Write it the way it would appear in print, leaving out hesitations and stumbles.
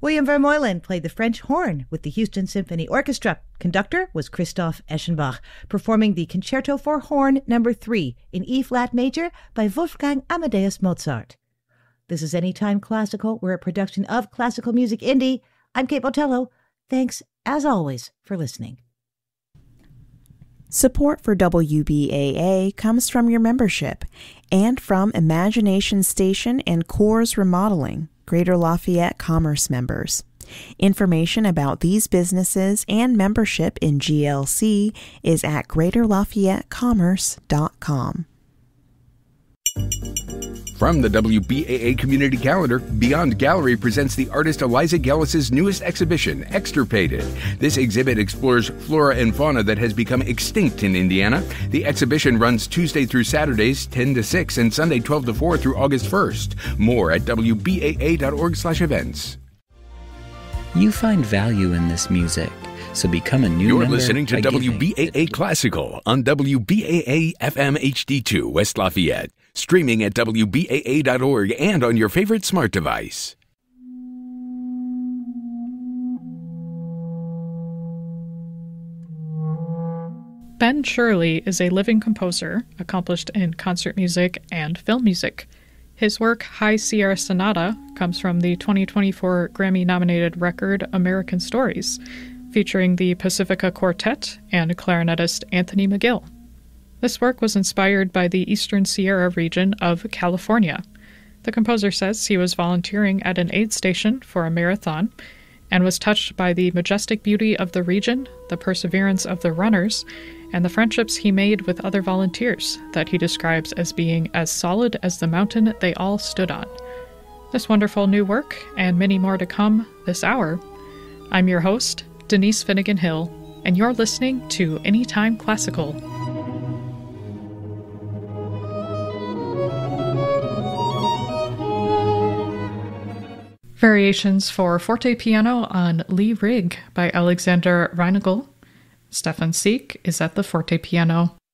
William Vermeulen played the French horn with the Houston Symphony Orchestra. Conductor was Christoph Eschenbach, performing the Concerto for Horn No. 3 in E-flat major by Wolfgang Amadeus Mozart. This is Anytime Classical. We're a production of Classical Music Indie. I'm Kate Botello. Thanks, as always, for listening. Support for WBAA comes from your membership and from Imagination Station and Coors Remodeling, Greater Lafayette Commerce members. Information about these businesses and membership in GLC is at greaterlafayettecommerce.com. From the WBAA Community Calendar, Beyond Gallery presents the artist Eliza Gellis' newest exhibition, Extirpated. This exhibit explores flora and fauna that has become extinct in Indiana. The exhibition runs Tuesday through Saturdays, 10 to 6, and Sunday, 12 to 4 through August 1st. More at wbaa.org/events. You find value in this music, so become a new member. You're listening to by giving WBAA Classical on WBAA FM HD2 West Lafayette. Streaming at WBAA.org and on your favorite smart device. Ben Shirley is a living composer, accomplished in concert music and film music. His work, High Sierra Sonata, comes from the 2024 Grammy-nominated record American Stories, featuring the Pacifica Quartet and clarinetist Anthony McGill. This work was inspired by the Eastern Sierra region of California. The composer says he was volunteering at an aid station for a marathon and was touched by the majestic beauty of the region, the perseverance of the runners, and the friendships he made with other volunteers that he describes as being as solid as the mountain they all stood on. This wonderful new work, and many more to come this hour. I'm your host, Denise Finnegan Hill, and you're listening to Anytime Classical. Variations for forte piano on Lee Rig by Alexander Reinagel. Stefan Seek is at the forte piano.